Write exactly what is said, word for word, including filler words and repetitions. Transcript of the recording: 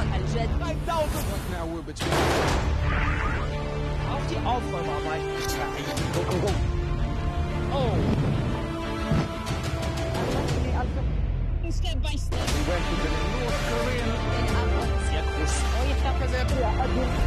الجد five thousand. What now we're between. Auf die Aufräumarbeit. Go, go, go. Oh. Step by step. We went to the North Korean. Sehr groß. Neue Klappe, sehr